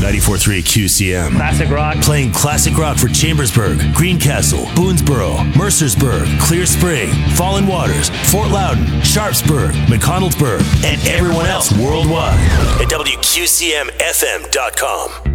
94.3 QCM. Classic rock. Playing classic rock for Chambersburg, Greencastle, Boonesboro, Mercersburg, Clear Spring, Fallen Waters, Fort Loudon, Sharpsburg, McConnellsburg, and everyone else worldwide at WQCMFM.com.